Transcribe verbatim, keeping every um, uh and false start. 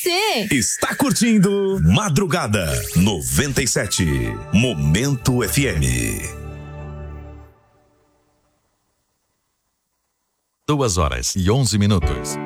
você. Está curtindo Madrugada noventa e sete, Momento F M. Duas horas e onze minutos.